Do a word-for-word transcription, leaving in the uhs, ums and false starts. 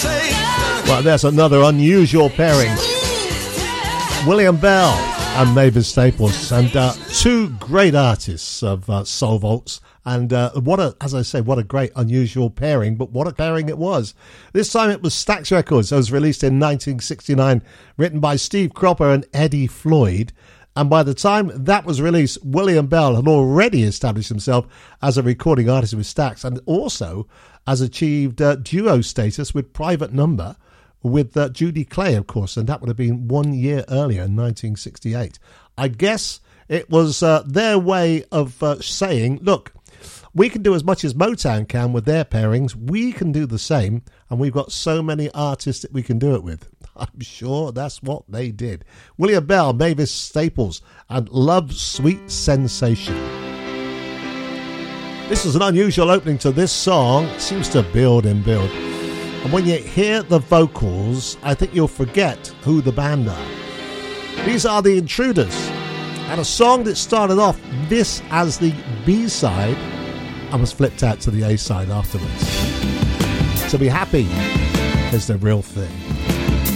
Well, there's another unusual pairing. William Bell and Mavis Staples, and uh, two great artists of uh, Soul Vaults. And uh, what a, as I say, what a great unusual pairing, but what a pairing it was. This time it was Stax Records. It was released in nineteen sixty-nine, written by Steve Cropper and Eddie Floyd. And by the time that was released, William Bell had already established himself as a recording artist with Stax, and also has achieved uh, duo status with Private Number with uh, Judy Clay, of course, and that would have been one year earlier in nineteen sixty-eight. I guess it was uh, their way of uh, saying, look, we can do as much as Motown can with their pairings. We can do the same, and we've got so many artists that we can do it with. I'm sure that's what they did. William Bell, Mavis Staples, and Love Sweet Sensation. This is an unusual opening to this song. It seems to build and build. And when you hear the vocals, I think you'll forget who the band are. These are the Intruders, and a song that started off this as the B-side and was flipped out to the A-side afterwards. To Be Happy is the real thing.